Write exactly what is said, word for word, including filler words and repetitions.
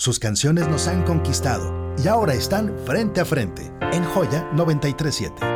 Sus canciones nos han conquistado y ahora están frente a frente en Joya noventa y tres punto siete.